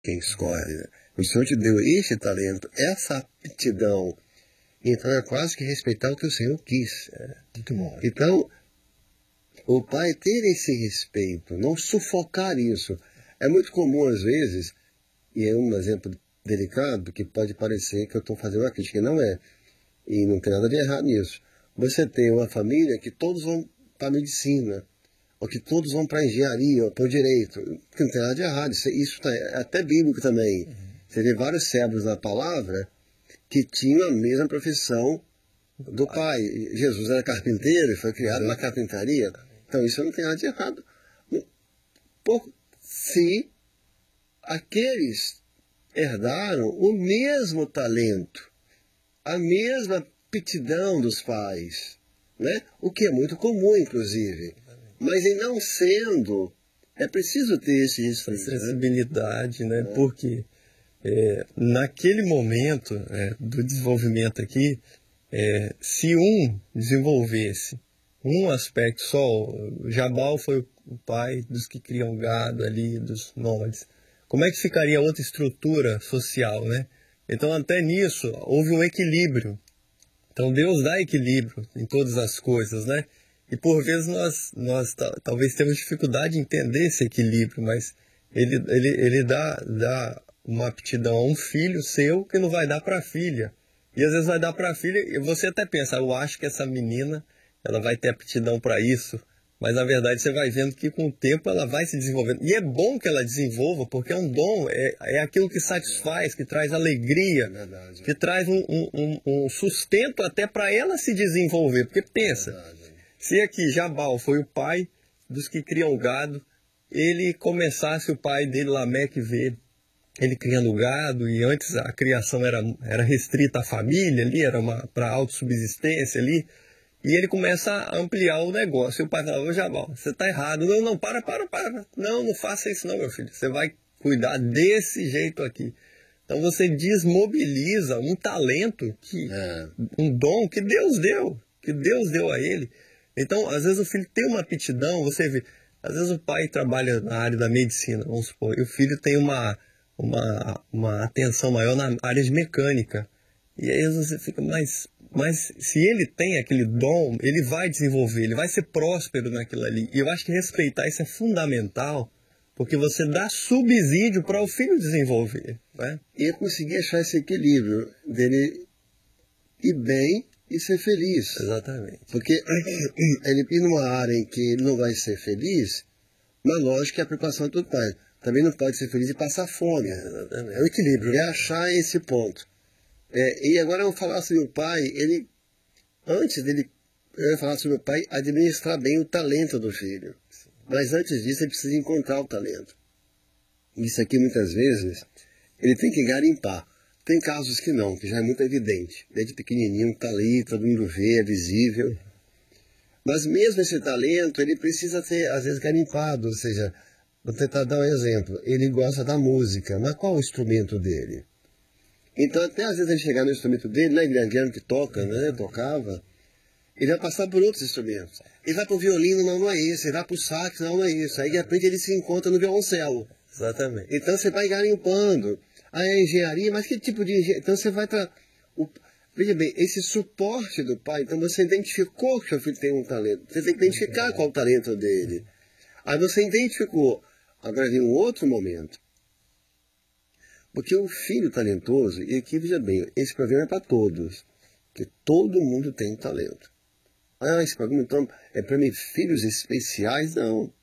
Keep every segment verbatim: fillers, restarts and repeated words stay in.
quem escolhe. Né? O Senhor te deu este talento, essa aptidão. Então é quase que respeitar o que o Senhor quis. É, muito bom. Então, o pai ter esse respeito, não sufocar isso. É muito comum, às vezes, e é um exemplo delicado, que pode parecer que eu estou fazendo uma crítica, não é. E não tem nada de errado nisso. Você tem uma família que todos vão para a medicina, ou que todos vão para a engenharia, ou para o direito. Não tem nada de errado. Isso, isso tá, é até bíblico também. Uhum. Você vê vários servos da palavra que tinham a mesma profissão do pai. Jesus era carpinteiro, foi criado na carpintaria. Então isso não tem nada de errado. Por, se aqueles herdaram o mesmo talento, a mesma aptidão dos pais, né? O que é muito comum, inclusive. Mas em não sendo, é preciso ter esse respeito. Sensibilidade, né? É. Porque é, naquele momento é, do desenvolvimento aqui, é, se um desenvolvesse um aspecto só, o Jabal foi o pai dos que criam gado ali, dos nômades, como é que ficaria a outra estrutura social, né? Então até nisso houve um equilíbrio. Então Deus dá equilíbrio em todas as coisas, né? E por vezes nós, nós talvez temos dificuldade em entender esse equilíbrio, mas ele, ele, ele dá, dá uma aptidão a um filho seu que não vai dar para a filha. E às vezes vai dar para a filha e você até pensa, eu acho que essa menina ela vai ter aptidão para isso. Mas na verdade você vai vendo que com o tempo ela vai se desenvolvendo. E é bom que ela desenvolva, porque é um dom, é, é aquilo que satisfaz, que traz alegria, é que traz um, um, um sustento até para ela se desenvolver. Porque pensa, é se aqui Jabal foi o pai dos que criam gado, ele começasse o pai dele, Lameque, ver ele criando gado, e antes a criação era, era restrita à família ali, era para autossubsistência ali, e ele começa a ampliar o negócio. E o pai fala, ô Jabal, você está errado. Não, não, para, para, para. Não, não faça isso não, meu filho. Você vai cuidar desse jeito aqui. Então você desmobiliza um talento, que, é. um dom que Deus deu, que Deus deu a ele. Então, às vezes o filho tem uma aptidão, você vê, às vezes o pai trabalha na área da medicina, vamos supor, e o filho tem uma, uma, uma atenção maior na área de mecânica. E aí você fica, mas, mas se ele tem aquele dom, ele vai desenvolver, ele vai ser próspero naquilo ali. E eu acho que respeitar isso é fundamental, porque você dá subsídio para o filho desenvolver. Né? E conseguir achar esse equilíbrio dele ir bem e ser feliz. Exatamente. Porque ele ir numa área em que ele não vai ser feliz, mas lógico que a preocupação é do pai. Também não pode ser feliz e passar fome. Exatamente. É o equilíbrio, é achar esse ponto. É, e agora eu vou falar sobre o pai, ele, antes dele, eu ia falar sobre o pai, administrar bem o talento do filho. Mas antes disso, ele precisa encontrar o talento. Isso aqui, muitas vezes, ele tem que garimpar. Tem casos que não, que já é muito evidente. Desde pequenininho está ali, todo mundo vê, é visível. Mas mesmo esse talento, ele precisa ser, às vezes, garimpado. Ou seja, vou tentar dar um exemplo. Ele gosta da música, mas qual o instrumento dele? Então, até às vezes ele chegar no instrumento dele, né, Guilherme que toca, né, tocava, ele vai passar por outros instrumentos. Ele vai para o violino, não, não é esse. Ele vai para o sax, não, não é isso. Aí, de repente, ele se encontra no violoncelo. Exatamente. Então, você vai garimpando. Ah, é engenharia, mas que tipo de engenharia? Então, você vai para... Veja bem, esse suporte do pai, então você identificou que o seu filho tem um talento. Você tem que identificar qual é o talento dele. Aí você identificou. Agora vem um outro momento. Porque o filho talentoso, e aqui veja bem, esse programa é para todos. Porque todo mundo tem talento. Ah, esse programa então é para mim filhos especiais? Não.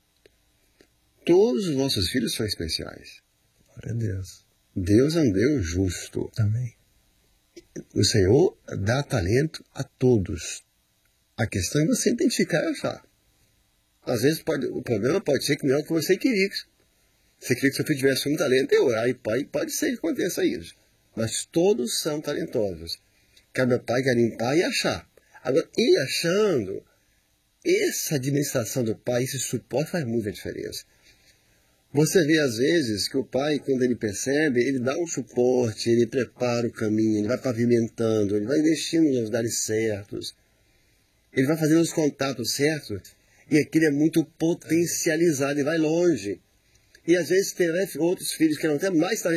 Todos os nossos filhos são especiais. Glória a Deus. Deus é um Deus justo. Amém. O Senhor dá talento a todos. A questão é você identificar e achar. Às vezes pode, o problema pode ser que não é o que você queria. Você queria que seu filho tivesse um talento e orar, e pai, pode ser que aconteça isso. Mas todos são talentosos. Cabe ao pai garimpar e achar. Agora, ele achando, essa administração do pai, esse suporte faz muita diferença. Você vê às vezes que o pai, quando ele percebe, ele dá um suporte, ele prepara o caminho, ele vai pavimentando, ele vai investindo nos lugares certos, ele vai fazendo os contatos certos, e aquilo é muito potencializado e vai longe. E às vezes ter, né, outros filhos que não têm mais